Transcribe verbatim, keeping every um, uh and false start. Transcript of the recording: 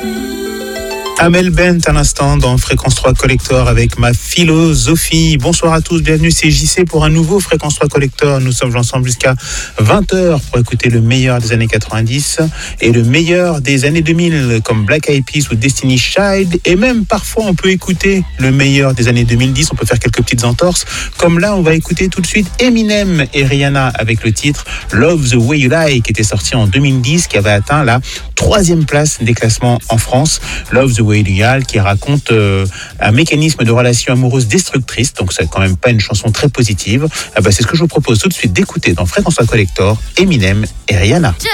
Amel Bent à l'instant dans Fréquence trois Collector avec ma philosophie. Bonsoir à tous, bienvenue, c'est J C pour un nouveau Fréquence trois Collector. Nous sommes ensemble jusqu'à vingt heures pour écouter le meilleur des années quatre-vingt-dix et le meilleur des années deux mille comme Black Eyed Peas ou Destiny's Child, et même parfois on peut écouter le meilleur des années deux mille dix, on peut faire quelques petites entorses, comme là on va écouter tout de suite Eminem et Rihanna avec le titre Love the Way You Lie qui était sorti en deux mille dix, qui avait atteint la troisième place des classements en France. Love the Way You Lie qui raconte euh, un mécanisme de relation amoureuse destructrice, donc c'est quand même pas une chanson très positive. Ah bah, c'est ce que je vous propose tout de suite d'écouter dans Fréquence trois Collector, Eminem et Rihanna.